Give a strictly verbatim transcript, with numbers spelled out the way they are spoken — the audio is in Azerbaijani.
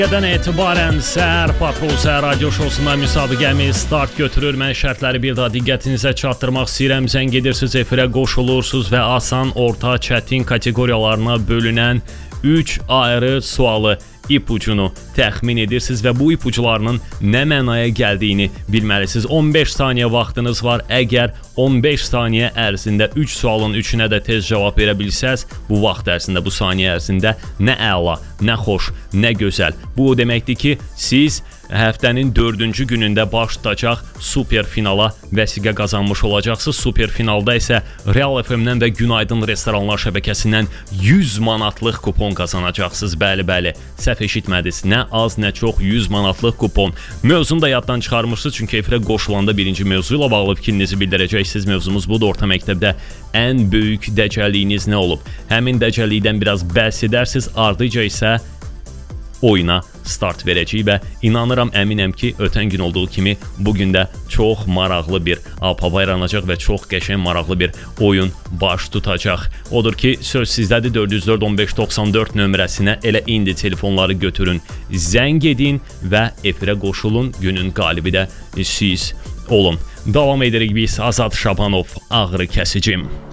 Dəqiqədən etibarən Səhər Patrol Səhər Radio Şousunda müsabiqəmiz start götürür. Mən şərtləri bir daha diqqətinizə çatdırmaq istəyirəm. Zəng edirsiniz, efirə qoşulursunuz və asan, orta, çətin kateqoriyalarına bölünən üç ayrı sualı ipucunu təxmin edirsiniz və bu ipucularının nə mənaya gəldiyini bilməlisiniz. on beş saniyə vaxtınız var. Əgər on beş saniyə ərzində üç sualın üçünə də tez cavab verə bilsəz, bu vaxt ərzində, bu saniyə ərzində nə əla, nə xoş, nə gözəl. Bu o deməkdir ki, siz həftənin dördüncü günündə baş tutacaq super finala vəsiqə qazanmış olacaqsınız. Super finalda isə Real F M-dən və Günaydın Restoranlar şəbəkəsindən yüz manatlıq kupon qazanacaqsınız. Bəli, bəli, səhv eşitmədiniz. Nə az, nə çox yüz manatlıq kupon. Mövzunu da yaddan çıxarmışsınız, çünki efirə qoşulanda birinci mövzu ilə bağlı fikrinizi bildirəcəksiniz. Mövzumuz budur. Orta məktəbdə ən böyük dəcəlliyiniz nə olub? Həmin dəcəllikdən biraz bəhs edərsiniz, ardıca isə oyuna start verəcəyik və inanıram, əminəm ki, ötən gün olduğu kimi bugün də çox maraqlı bir apava yaranacaq və çox qəşəng maraqlı bir oyun baş tutacaq. Odur ki, söz sizdədir. dörd yüz dörd on beş doxsan dörd nömrəsinə elə indi telefonları götürün, zəng edin və efirə qoşulun. Günün qalibi də siz olun. Davam edirik biz. Azad Şabanov, Ağrı Kəsicim.